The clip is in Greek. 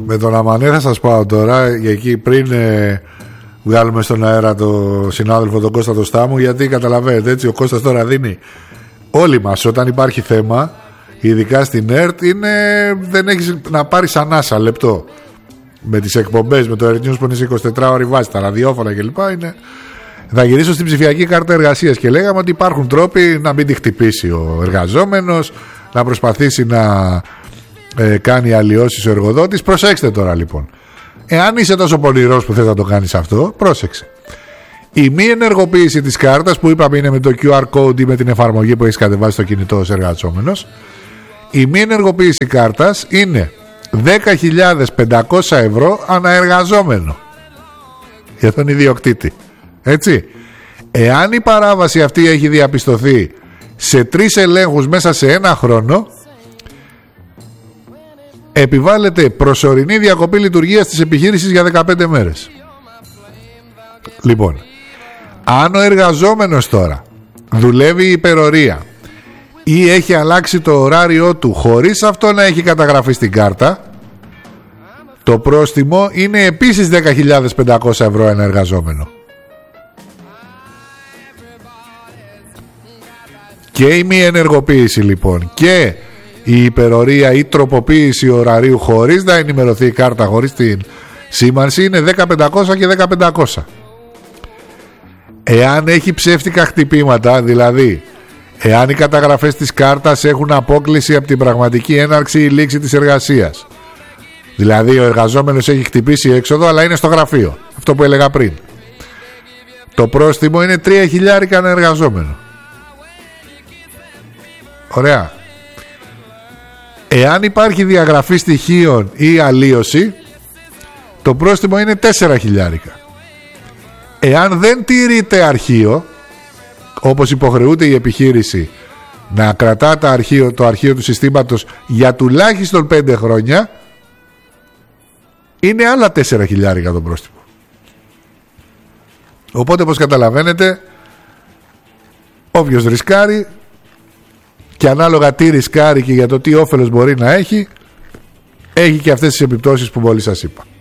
Με τον Αμανέ θα σας πάω τώρα, για εκεί πριν βγάλουμε στον αέρα το συνάδελφο τον Κώστα το Στάμου, γιατί καταλαβαίνετε έτσι, ο Κώστας τώρα δίνει όλοι μας όταν υπάρχει θέμα, ειδικά στην ΕΡΤ, είναι, δεν έχεις να πάρεις ανάσα λεπτό. Με τις εκπομπές, με το Earth News που είναι σε 24 ώρες βάση, τα ραδιόφωνα κλπ. Θα γυρίσω στην ψηφιακή κάρτα εργασίας και λέγαμε ότι υπάρχουν τρόποι να μην τη χτυπήσει ο εργαζόμενος, να προσπαθήσει να κάνει αλλοιώσεις ο εργοδότης. Προσέξτε τώρα λοιπόν. Εάν είσαι τόσο πονηρός που θες να το κάνεις αυτό, πρόσεξε. Η μη ενεργοποίηση της κάρτας, που είπαμε είναι με το QR code ή με την εφαρμογή που έχεις κατεβάσει στο κινητό ως εργαζόμενος, η μη ενεργοποίηση κάρτας είναι 10.500 ευρώ αναεργαζόμενο για τον ιδιοκτήτη. Έτσι. Εάν η παράβαση αυτή έχει διαπιστωθεί σε 3 ελέγχους μέσα σε 1 χρόνο, επιβάλλεται προσωρινή διακοπή λειτουργίας της επιχείρησης για 15 μέρες. Λοιπόν, αν ο εργαζόμενος τώρα δουλεύει υπερορία ή έχει αλλάξει το ωράριό του χωρίς αυτό να έχει καταγραφεί στην κάρτα, το πρόστιμο είναι επίσης 10.500 ευρώ ένα εργαζόμενο. Και η μη ενεργοποίηση λοιπόν και η υπερορία ή τροποποίηση ωραρίου χωρίς να ενημερωθεί η κάρτα, χωρίς την σήμανση, είναι 10.500 και 10.500. Εάν έχει ψεύτικα χτυπήματα, δηλαδή εάν οι καταγραφές της κάρτας έχουν απόκλιση από την πραγματική έναρξη ή λήξη της εργασίας, δηλαδή ο εργαζόμενος έχει χτυπήσει έξοδο αλλά είναι στο γραφείο, αυτό που έλεγα πριν, το πρόστιμο είναι 3.000 ένα εργαζόμενο. Ωραία. Εάν υπάρχει διαγραφή στοιχείων ή αλλίωση, το πρόστιμο είναι 4.000. Εάν δεν τηρείται αρχείο, όπως υποχρεούται η επιχείρηση να κρατά το αρχείο του συστήματος για τουλάχιστον 5 χρόνια, είναι άλλα 4.000 το πρόστιμο. Οπότε, όπως καταλαβαίνετε, όποιος ρισκάρει, και ανάλογα τι ρισκάρει και για το τι όφελος μπορεί να έχει, έχει και αυτές τις επιπτώσεις που μόλις σας είπα.